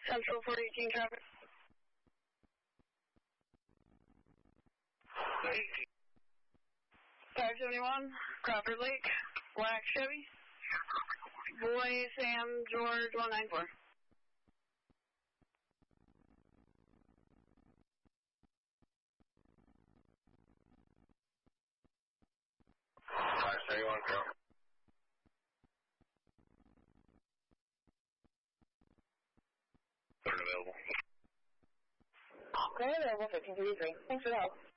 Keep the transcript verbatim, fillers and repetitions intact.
Central four eighteen traffic. five seventy-one, Crawford Lake, black Chevy. Boy Sam George one nine four. five seventy-one, go. Third available. Third available, fifteen thirty-three. Thanks for the help.